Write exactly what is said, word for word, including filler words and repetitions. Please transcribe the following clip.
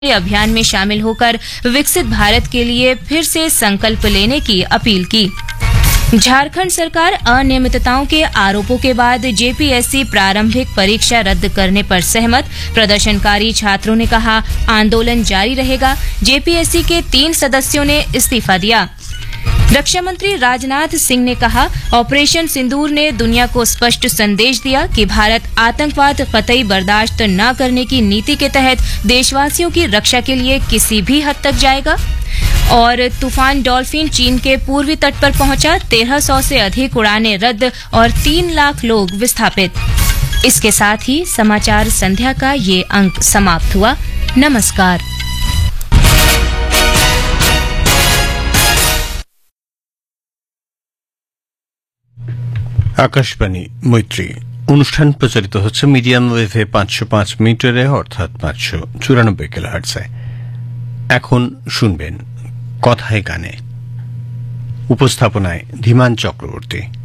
अभियान में शामिल होकर विकसित भारत के लिए फिर से संकल्प लेने की अपील की। झारखंड सरकार अनियमितताओं के आरोपों के बाद जेपीएससी प्रारंभिक परीक्षा रद्द करने पर सहमत। प्रदर्शनकारी छात्रों ने कहा, आंदोलन जारी रहेगा। जेपीएससी के तीन सदस्यों ने इस्तीफा दिया। रक्षा मंत्री राजनाथ सिंह ने कहा, ऑपरेशन सिंदूर ने दुनिया को स्पष्ट संदेश दिया कि भारत आतंकवाद कतई बर्दाश्त न करने की नीति के तहत देशवासियों की रक्षा के लिए किसी भी हद तक जाएगा। और तूफान डॉल्फिन चीन के पूर्वी तट पर पहुंचा। तेरह सौ से अधिक उड़ानें रद्द और तीन लाख लोग विस्थापित। इसके साथ ही समाचार संध्या का ये अंक समाप्त हुआ। नमस्कार। আকাশবাণী মৈত্রী অনুষ্ঠান প্রচারিত হচ্ছে মিডিয়াম ওয়েভে পাঁচশো পাঁচ মিটারে অর্থাৎ পাঁচশো চুরানব্বই কিলোহার্টজে। এখন শুনবেন কথায় গানে, উপস্থাপনায় ধীমান চক্রবর্তী।